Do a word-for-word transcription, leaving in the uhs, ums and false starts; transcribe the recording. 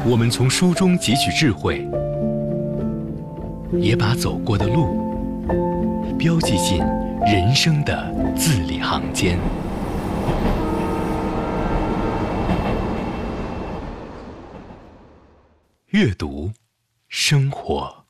我们从书中汲取智慧，也把走过的路标记进人生的字里行间。阅读，生活。